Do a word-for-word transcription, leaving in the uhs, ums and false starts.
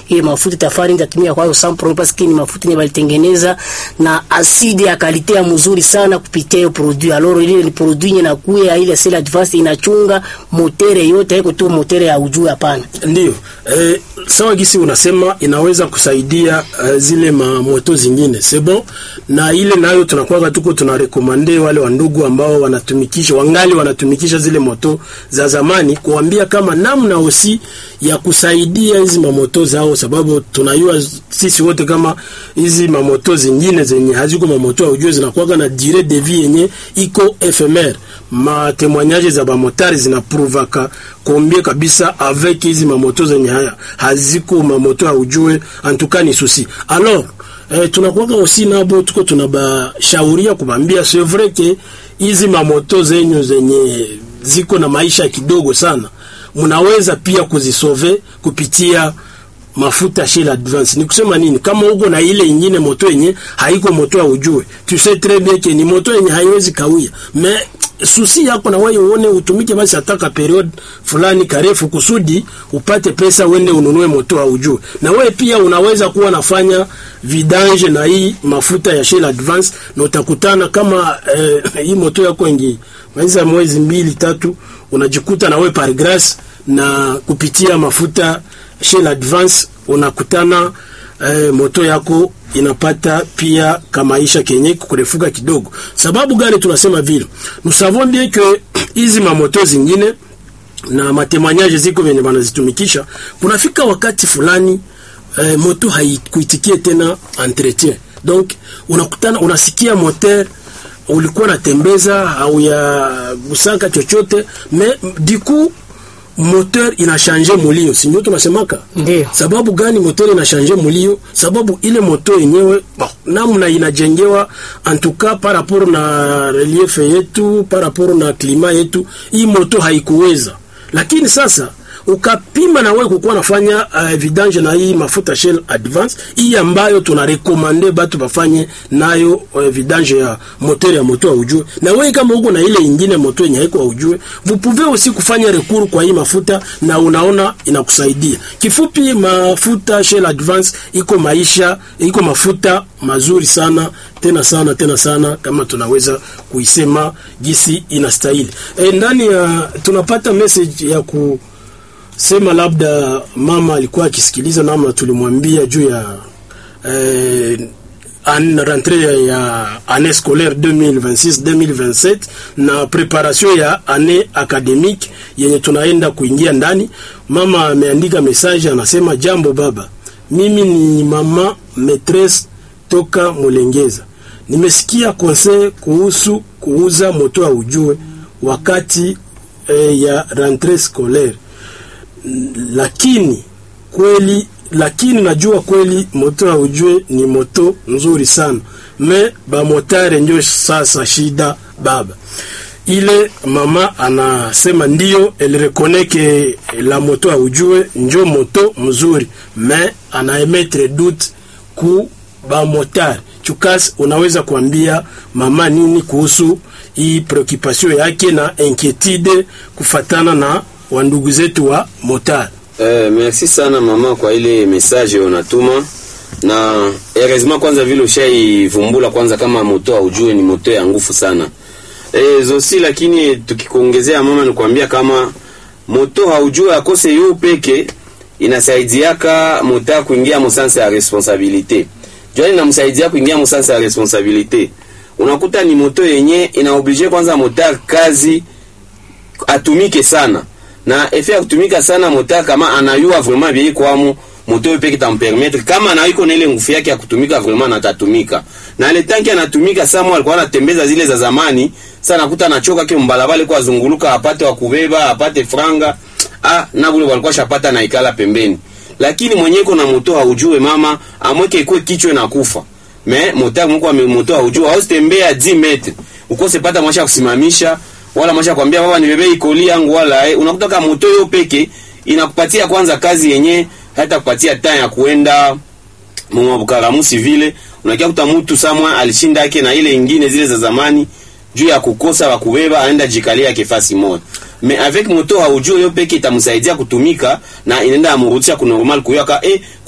ile mafuta tafari nitatumia kwa hiyo sample parce que ni mafuta ni balitengeneza na asidi ya kalite ya mzuri sana kupitia hiyo produit. Alors ile ni produit yenye nakuya ile Cell Advance inachunga motere yote, haiko tu motere ya ujuu, hapana. Ndio. Eh, sawa gisi unasema inaweza kusaidia uh, zile ma moto zingine. C'est bon. Na ile nayo tunakuwa tuko tunarekomande wale wandugu ambao wanatumikisha wangali wanatumikisha zile moto za zamani kuambia kama namna osi ya kusaidia hizi mamoto zao, sababu tunayua sisi wote kama hizi mamoto zingine zenye haziko mamoto ya ujue zinakuwa na durée de vie yenye iko éphémère. Ma témoignages za bamotari zinaprovaka kombie kabisa avec hizi mamoto zenye haya haziko mamoto ya ujue, en tout cas ni souci. Alors eh, tunakuwa aussi nabo tuko tunabashauria kubambia c'est vrai que hizi mamoto zenyu zenye ziko na maisha kidogo sana mnaweza pia kuzisove kupitia mafuta Shell Advance. Ni kusema nini? Kama uko na ile nyingine moto yenye haiko moto ya ujue, tu sais très bien que ni moto yenye haiwezi kawia. Mais susi yako na wewe uone utumike basi ataka period fulani karefu kusudi upate pesa uende ununue moto ya ujue. Na wewe pia unaweza kuwa nafanya vidange na hii mafuta ya Shell Advance na utakutana kama eh, hii moto yako ingi maliza mwezi mbili tatu unajikuta na wewe par grâce na kupitia mafuta Shell Advance unakutana eh, moto yako inapata pia kamaisha kenye kukurefuka kidogo. Sababu gani tunasema vile? Nous savons bien que hizi mamoto zingine na matemanyaje ziko venye banazitumikisha, kunafika wakati fulani eh, moto haikuitikie tena entretien. Donc unakutana unasikia moteur ulikuwa natembeza au ya gusaka chochote, mais du coup moteur ina changer mulio, si ndio tunasemaka? Ndio. Sababu gani moteur ina changer mulio? Sababu ile moteur yenyewe bon, namna inajengewa en tout cas par rapport na relief yetu, par rapport na klima yetu, hii moteur haikuweza. Lakini sasa ukapima na wewe kukuwa nafanya uh, vidange na hii mafuta Shell Advance hii ambayo tunarekomande batu bafanye nayo uh, vidange ya moteur ya moto ujue, na wewe kama uko na ile nyingine moto yenye haiko ujue, vous pouvez aussi kufanya recours kwa hii mafuta na unaona inakusaidia. Kifupi, mafuta Shell Advance iko maisha, iko mafuta mazuri sana tena sana tena sana, kama tunaweza kuisema jinsi inastahili. E, ndani ya tunapata message ya ku sema labda mama alikuwa akisikiliza namna tulimwambia juu ya eh, an rentrée ya année scolaire deux mille vingt-six deux mille vingt-sept na preparation ya année académique yenye tunaenda kuingia ndani. Mama ameandika message anasema, jambo baba, mimi ni mama maîtresse toka Mulengeza. Nimesikia conseil kuhusu kuuza moto ya ujue wakati eh, ya rentrée scolaire. Lakini kweli lakini najua kweli moto ya ujue ni moto nzuri sana, me ba motare ndio sasa shida baba. Ile mama anasema ndio elle reconnaît que la moto ya ujue ndio moto mzuri, me ana émettre doute ku ba motare. Chukas, unaweza kuambia mama nini kuhusu hii preoccupation yake na inquiétude kufatana na wandugu zetu wa motari? Eh, merci sana mama kwa ile message unatuma, na heureusement kwanza vile ushaivumbula kwanza kama moto haujue ni moto ya nguvu sana. Eh, zosi, lakini tukikuongezea mama nikwambia kama moto haujue akose yu peke inasaidiaka mota kuingia musansa ya responsabilité. Jwani na msaidia kuingia musansa ya responsabilité. Unakuta ni moto yenye inaoblige kwanza motar kazi atumike sana. Na effet ya kutumika sana moteur kama anayua vraiment bien kwa mu moteur peke tampermettre kama na iko na ile nguvu yake ya kutumika vraiment natatumika. Na ile tanki anatumika sama alikuwa anatembeza zile za zamani, sana nakuta anachoka ke mbalabale kwa zunguluka apate wa kubeba, apate franga, ah na bule walikuwa shapata na ikala pembeni. Lakini mwenyewe kuna moteur haujue mama, amweke ikwe kichwa na kufa. Mais moteur mko moteur haujue au tembea dix metres. Ukose pata mwasha kusimamisha wala mwasha kwambia baba nibebe ikoli yangu wala eh, unakuta kama moto yo peke inakupatia kwanza kazi yenye hata kupatia time ya kuenda mwabukaramusi vile. Unakia kuta mtu samwa alishinda yake na ile nyingine zile za zamani juu ya kukosa wa kubeba aenda jikalia kifasi moja. Mais avec moto haujue yo peke itamsaidia kutumika na inaenda amurudisha ku normal kuyaka eh